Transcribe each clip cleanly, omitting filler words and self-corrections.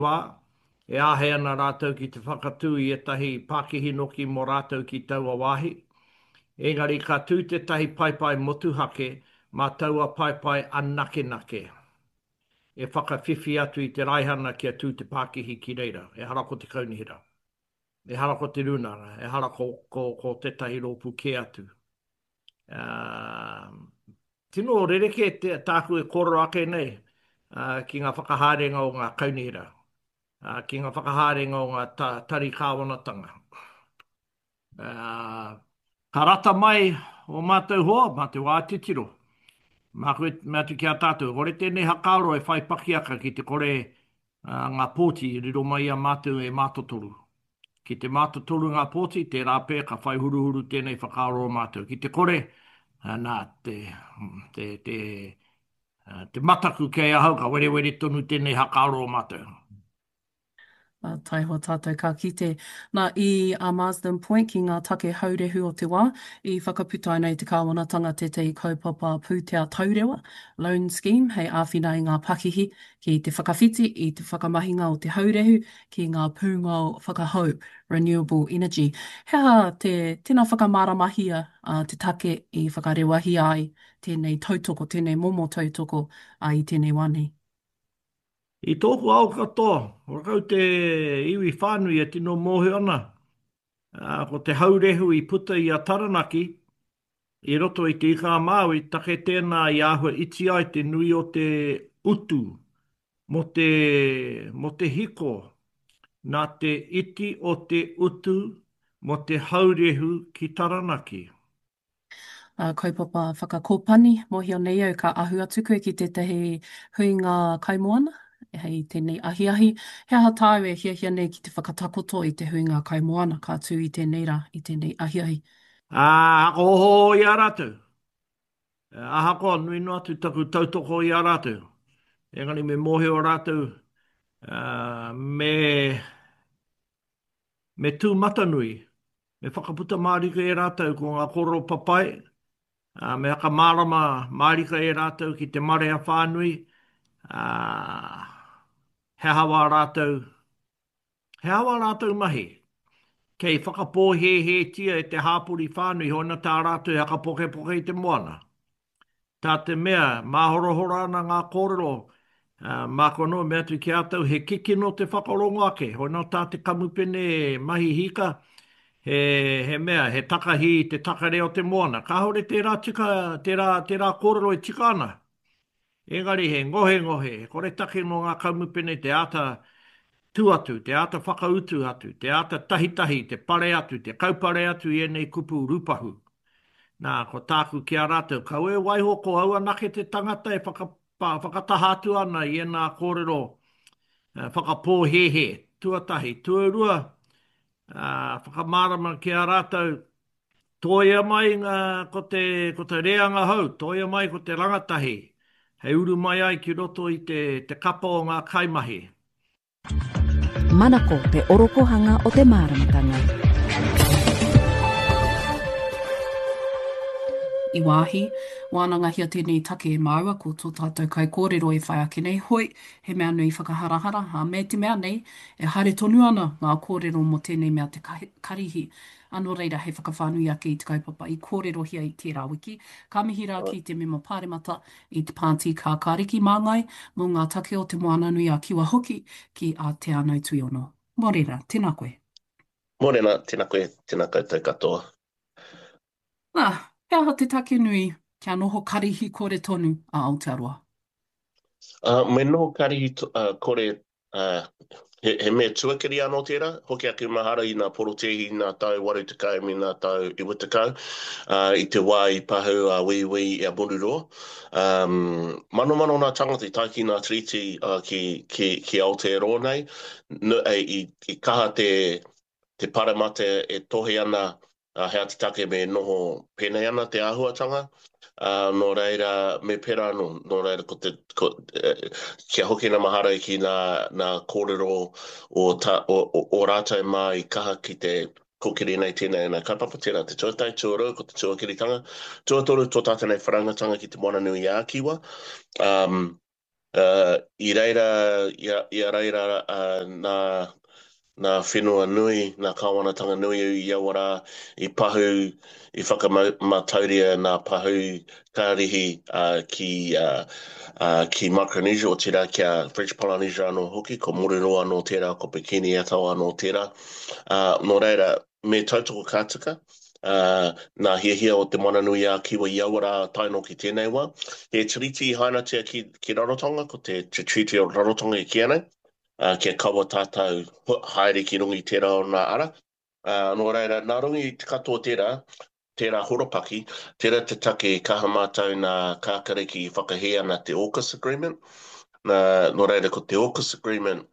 wā, e ahe ana rātou ki te whakatū i etahi Pākihi noki mō rātou ki taua wāhi. Engari ka tū te tahi paipai motuhake, mā taua paipai anake nake. E whakawhiwhi atu i te raihana kia tū te Pākihi ki reira. E hara ko te kaunihira. E hara ko te runara. E hara ko tetahi rōpu ke atu. Tino rereke tāku e koro ake nei ki ngā whakaharenga o ngā kaunihira. Ki ngā whakaharenga o ngā tari kāwanatanga. Ka rata mai o mātou hoa, mātou ātitiro. Mātou ki a tātou. Kore tēnei hakaaro e whai pakiaka ki te kore ngā pōti riro mai a mātou e mātotoru. Ki te mātotoru ngā pōti, te rāpē ka whai huruhuru tēnei whakaaro o mātou. Ki te kore, nā te mataku kei ahau, ka were tonu tēnei hakaaro o mātou. Taiho tātou ka kite. Nā i a Marsden Point ki ngā take haurehu o te wā, i whakaputai nei te kāwanatanga te kaupapa pūtea taurewa, loan scheme, hei āwhina i ngā pakihi, ki te whakawhiti i te whakamahinga o te haurehu, ki ngā pūnga o whakahau, renewable energy. Hea tēnā whakamaramahia te take i whakarewahi ai, tēnei tautoko, tēnei momo tautoko i tēnei wane. I tōku au katoa, rakau te iwi whānui e tino mōhe ana. Ko te haurehu i puta i a Taranaki, i roto i te ika Māui, take tēnā i āhua iti ai te nui o te utu, mo te hiko, nā te iti o te utu, mo te haurehu ki Taranaki. Kaupapa whakakōpani, mohio nei au ka ahu atu koe ki tētahi huinga kaimoana, hei tēnei ahiahi. Hea hatāu e hiahia nei ki te whakatakoto i te huinga kaimoana, ka tū i tēnei rā, i tēnei ahiahi. Ako oho i a rātou. Aha koa nui no atu taku tautoko i a rātou. Engari me mohe o rātou, me tū matanui, me whakaputa mārika e rātou ko ngā koro papai, me haka mārama mārika e rātou ki te marea whānui, he hawa rātou mahi. Kei whakapōhe tia e te hāpuri whānui, hoina tā rātou haka poke i te moana. Tā te mea, māhorohora ana ngā kōrero, mākono mea tu ki ātou he kiki no te whakarongo ake, hoina tā te kamupene mahi hika, he mea, he takahi, te takare o te moana. Ka hore tērā kōrero e tika ana. Engari he ngohe, kore take no ngā kamupene te āta tū atu, te āta whakautu atu, te āta tahitahi, te pare atu, te kaupare atu i enei kupu rupahu. Nā, ko tāku ki a rātou, kau e waiho ko aua nake te tangata e whakatahatu ana i enā kōrero whakapōhehe, tuatahi, tuarua, whakamārama ki a rātou, toia mai ko te reanga hau, toia mai ko te rangatahi, hei uru mai ai ki roto i te kapa o ngā kaimahi. Manako te orokohanga o te māramatanga. I wāhi, wānanga hia tēnei take e māua ko tō tātou kai kōrero e whai ake nei hoi, he mea nui whakaharahara, me te mea nei, e hare tonu ana ngā kōrero mo tēnei mea te karihi. Anō reira he whakawhānui ake i te kaupapa i kōrero hia i tērā wiki. Ka mihi rā ki te mema pāremata i te pāti ka kariki māngai, mō ngā take o te moana nui a kiwa hoki ki a te anau tui ono. Mōrera, tēnā koe. Mōrena, tēnā koe, tēnā koutou katoa. Pea te take nui, kia noho karihi kore tonu a Aotearoa. Me noho karihi kore he mea tuakiri anō tērā, hoki ake mahara i ngā porotehi nā tau 80 me nā tau 20, i te wā i pahu a wiwi i a Mururoa. Mano nā tangata i taiki nā treaty ki Aotearoa nei, i kaha te paramate e tohe ana hea te take me noho pēnei ana te āhuatanga. Nō reira me pera anō, nō reira kia hoki na mahara ki nā kōrero o rātai mai i kaha ki te kokiri nei tēnei nā kaipapa tērā te tuatai, tuarua, ko te tuakiritanga, tuatoru tō tātai nei wharangatanga ki te moana nui a Kiwa. I reira, ia reira nā whenua nui, nā kāwanatanga nui i awara, i pahu, i whakamatauria nā pahu kārihi ki Micronesia o tērā kia French Polynesia anō hoki, ko Moriroa anō tērā, ko Bikini Atoll anō tērā. Nō reira, me tautoko kātika, nā hiahia o te mananui a kiwa i awara taino ki tēnei wā. He tiriti hainatia ki Rarotonga, ko te treaty o Rarotonga i kia nei. Kia kaua tātou haere ki rungi tērā o nā ara. Nō reira, nā rungi i te katoa tērā horopaki, tērā te take kaha mātou nā kākariki i whakahea na te AUKUS Agreement. Nō reira, ko te AUKUS Agreement,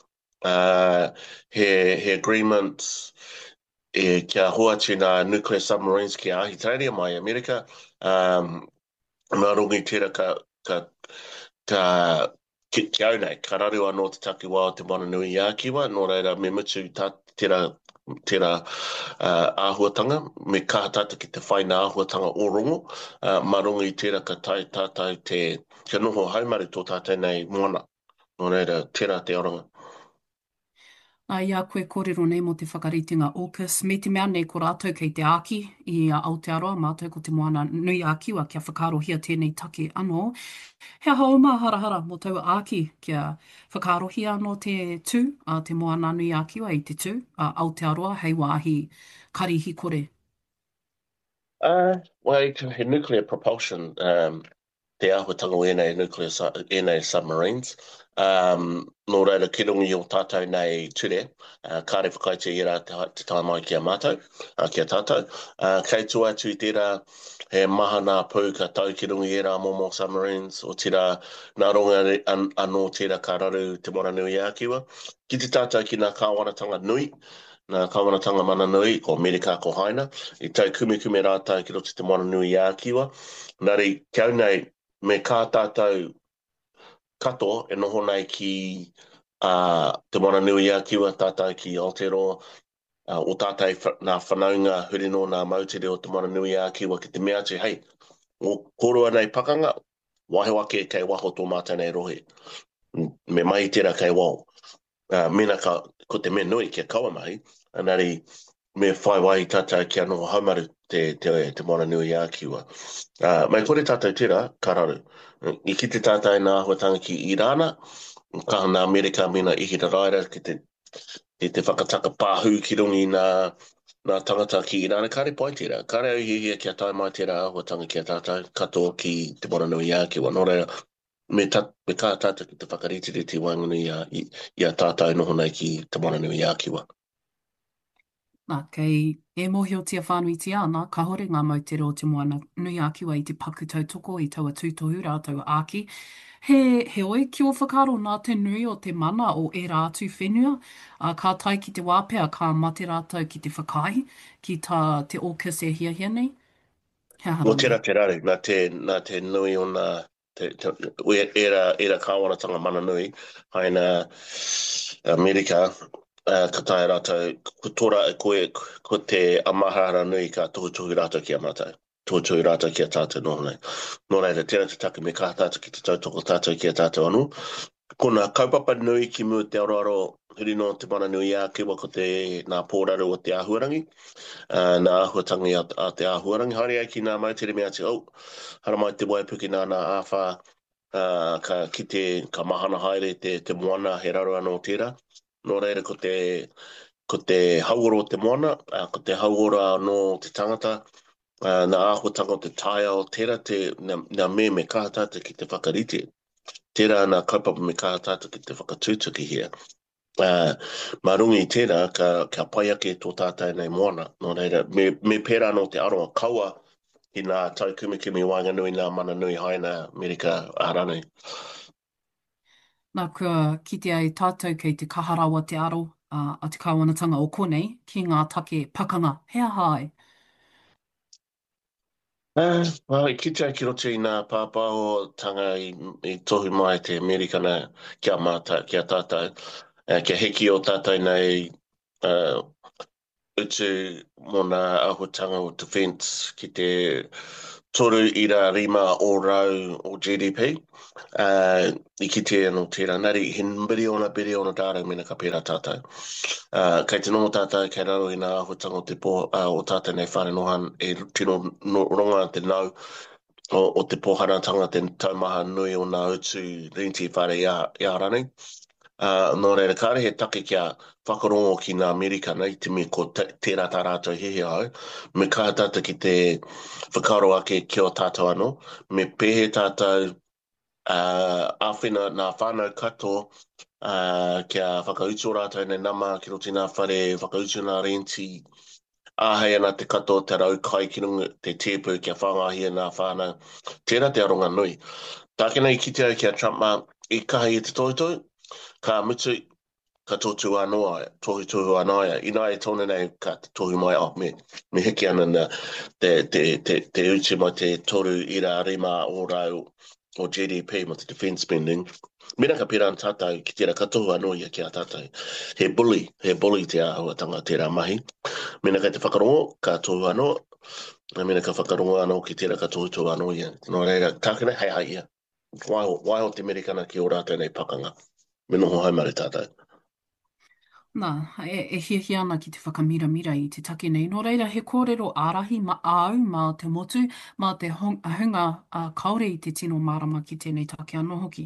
he agreement kia hoatu nā nuclear submarines ki ahitaria mai Amerika. Nā rungi tērā ki au nei, ka raru anō te take wā o te mananui i Ākiwa, nō reira me mutu tērā āhuatanga, me kaha tata ki te whaina āhuatanga o rongo, marunga i tērā ka tai tātou te noho haumaru tō tātou nei moana. Nō reira, tērā te oranga. Ia koe kōrero nei mo te whakaritinga AUKUS. Me te mea nei ko rātou kei te āki i Aotearoa, mātou ko te moana nui a kiwa kia whakarohia tēnei take anō. He hauma harahara mo tau āki kia whakarohia anō te tū, te moana nui a kiwa i te tū, Aotearoa, hei wāhi karihi kore. Well, he nuclear propulsion, te āhuatanga o enei submarines. Nō reira, ki rungi o tātou nei ture, kāre whakaite i rā te tai mai kia mātou, kia tātou. Kei tu atu i tērā, he maha nā pū ka tau ki rungi i rā momo submarines, o tērā nā ronga anō tērā ka raru te moranui a kiwa. Ki te tātou ki nā kāwanatanga nui, nā kāwanatanga mana nui, ko Amerika ko haina, i tau kume rātou ki roto te moranui a kiwa. Nari, kia nei, me kā tātou katoa e noho nei ki te moranui a kiwa tātou ki Aotearoa, o tātou nā whanaunga huri no nā mautere o te moranui a kiwa ki te mea te, hei, o korua nei pakanga, wahe wake kei waho tō mātou nei rohe. Me mai tērā kei wau. Mena ko te mea nui kia kawa mai, anari me whai wai tātou kia noho haumaru te moranui a kiwa. Mai kore tātou tērā, ka raru. I ki te tātai nā ahuatanga ki Irāna, kaha nā Amerika mina ihira raira ki te whakataka pāhu ki rungi nā tangata ki Irāna. Kāre pai tērā, kāre au hihia kia tai mai tērā ahuatanga kia tātai katoa ki te moranui a kiwa. Nō reira, me kā tātou ki te whakaritiri te wangunu i a tātai noho nei ki te moranui a kiwa. Nā, kei e mohiotia whānuitia ana, ka hore ngā mautere o te moana nui a kiwa i te paku tautoko i taua tūtohu rātou āki. He oi ki o whakaro nā te nui o te mana o e rātu whenua, ka tai ki te wāpea, ka mate rātou ki te whakai, ki te AUKUS e hiahia nei. No tērā te raru, nā te nui o nā era kāwanatanga mana nui, haina Amerika, ka tae rātou, ko tora e koe, ko te amahara nui ka tuhutuhu rātou ki a mātou. Tuhutuhu rātou ki a tātou noho nei. Nō reira, tēnā te take me kā tātou ki te tautoko tātou ki a tātou anu. Ko nā kaupapa nui ki mua te aroaro huri no te mana nui a kiwa ko nā pōraru o te āhuarangi, nā āhuatangi a te āhuarangi. Haere ai ki nā mautere mea te au, hara mai te waipuki nā āwha, ka mahana haere te moana he raro anō tērā. Nō reira ko te hauora o te moana, ko te hauora no te tangata, nā āhuatanga o te taia o tērā nā me kātata ki te whakarite. Tērā nā kaupapa me kātata ki te whakatūtuki hia. Marungi tērā ka pai ake tō tātai nei moana. Nō reira, me pērā no te aroa kaua i nā tau kumikumi wainganui nā mana nui haina Amerika āranui. Nā kua kite ai tātou kei te kaharawa te aro a te kāwanatanga o konei ki ngā take pakanga. Hea hai? I kite ai ki roto i nā pāpāho tanga i tohu mai te Amerikana kia tātou. Kia heki o tātou nei utu mō nā ahutanga o defense ki te toru ira rima o rau o GDP. I kitea no tērā nari, he biriona tāra mena ka pērā tātou. Kei te nomo tātou, kei rau i nā ahutanga o te po, o tātou nei whare nohan, e tino ronga te nau o te poharatanga te taumaha nui o nā utu rinti whare ia rani. Nō reira, kāre he take kia whakarongo ki ngā Amerika nei, te me ko tērā tā rātou hehe au, me kā tātou ki te whakaro ake ki o tātou anō, me pehe tātou āwhina nā whānau katoa kia whakautu o rātou nei nama, ki roti nā whare whakautu nā renti, āhei ana te katoa te rau kai ki runga te tēpu kia whangahia nā whānau, tērā te aronga nui. Tākena I kite au kia Trump mā, I kahi I te toitoi, ka mutu, ka tōtu anoa, tohu anoa, ina e tōne nei ka tohu mai, me hiki ana na te uti mai te toru ira rima o rau o GDP mo te defence spending. Mena ka pera an tātou ki tērā ka tohu anoa ia ki a tātou. He bully te āhuatanga tērā mahi. Mena ka te whakarongo, ka tohu anoa, mena ka whakarongo anoa ki tērā ka tohu anoa ia. Nō reira, tākena hei ia. Waiho te Amerikana ki o rātou nei pakanga. Me noho haumare tātou. Nā, e hiahi ana ki te whakamiramira I te take nei. Nō reira, he kōrero ārahi au mā te motu, mā te hunga kaore I te tino marama ki tēnei take anō hoki.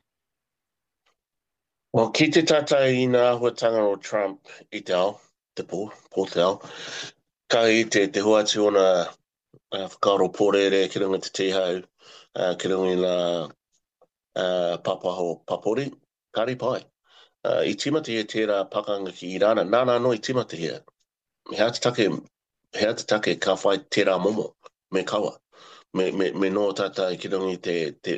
Well, ki te tātou I ngā ahuatanga o Trump I te ao, te pō te ao, ka I te huati ona whakaaro pōrere ki runga te tihau, ki runga I ngā papaho papori, kari pai. I timati he tērā pakanga ki Irana, nāna no I timati hea. Hea te take ka whai tērā momo, me kawa. Me no tata ki rungi te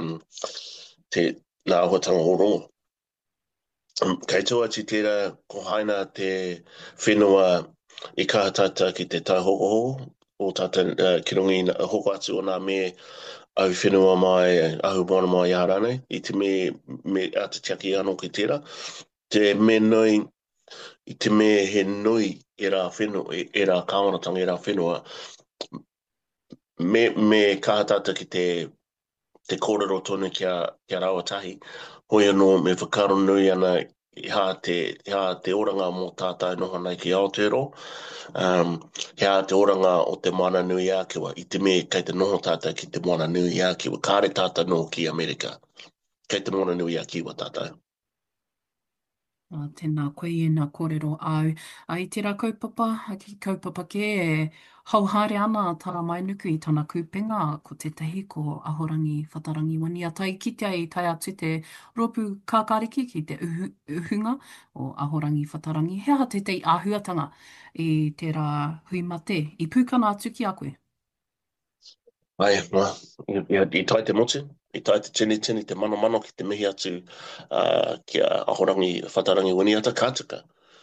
nā ahuatanga o rongo. Kei toa ti tērā ko haina te whenua I kaha tata ki te tauhokoho, o tata ki rungi hoko atu o nā me au whenua mai, au moana mai I harane, I te me ata tiaki anō ki tērā. Te me nui, I te me he nui I rā whenua, I rā kāwanatanga I rā whenua, me kaha tata ki te kōrero tonu kia rawatahi, hoi anō me whakaro nui ana I hā te oranga mō tātai noha nei ki Aotearoa, hea te oranga o te mana nui ākiwa, I te me kei te noho tātai ki te mana nui ākiwa, kāre tātai no ki Amerika, kei te mana nui ākiwa tātai. Tēnā koe I nā kōrero au. I tērā kaupapa, ki kaupapa ke e hauhare ana tara mai nuku I tana kūpenga ko tētahi ko ahorangi whatarangi wania. Tai kite ai tai atu te ropu kākāriki ki te uhunga o ahorangi whatarangi. Hea te tei āhuatanga I tērā hui mate. I pūkana atu ki a koe. Ai, I tai te motu, I tai te tini, te mano ki te mihi atu kia ahorangi whatarangi winiata kātika.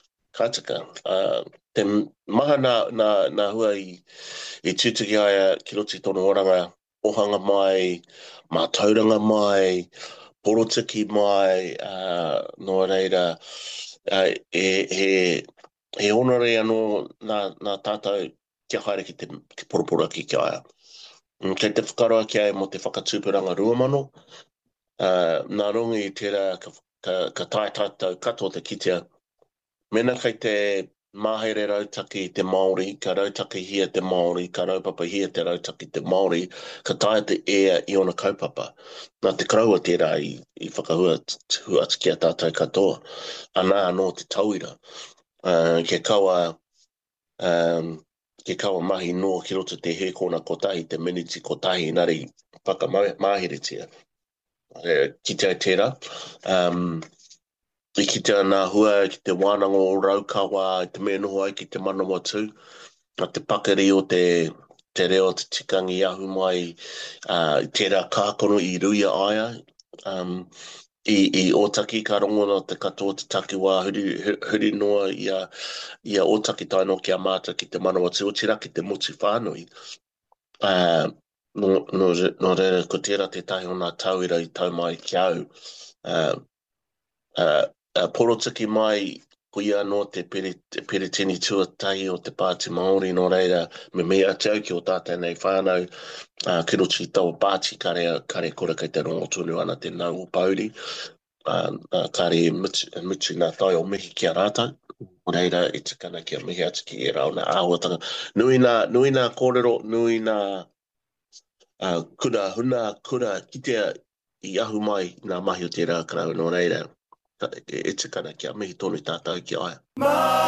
Te maha nā hua I tūtuki aia ki roti tonu oranga, ohanga mai, mātauranga mai, porotiki mai, no reira, he onore anō nā tātou kia haere ki poropora ki aia. Kei te whakaroa ki ai mo te whakatūpuranga ruamano, nā rongi I tērā ka tai tātou katoa te kitea. Mena kei te māhere rautaki te Māori, ka rautaki hia te Māori, ka raupapa hia te rautaki te Māori, ka tae te ea I ona kaupapa. Nā te kraua tērā I whakahua atu ki a tātou katoa. Anā anō te tauira. Ke kawa mahi noa ki roto te hekona kotahi, te miniti kotahi, nari whakamāheretia. Ki te tērā. I ki te nā hua, ki te wānanga o raukawa, I te mea noho ai ki te manawa tū. Te pakari o te reo te tikangi ahu mai, tērā kākono I ruia aia. I otaki ka rongo no te katoa te takiwā huri noa ia otaki taino ki a māta ki te manawa tū, o tira ki te muti whānui. No reira, ko tērā te tahi o nā tauira I tau mai ki au. Porotiki mai hui anō te pere tini tuatahi o te Pāti Māori, nō reira me mea tau ki o tātai nei whānau, kiro chi tau Pāti kare kura kei te rongo tunu ana te nau o Pauri, kare mitu nā tai o mihi ki a rātau, o reira e tikana ki a mihi atu ki e rau na āhuatanga. Nui nā kōrero, nui nā kura kitea I ahu mai nā mahi o te rākarau, nō reira, e tikana ki a mihi tonu tātou ki aia.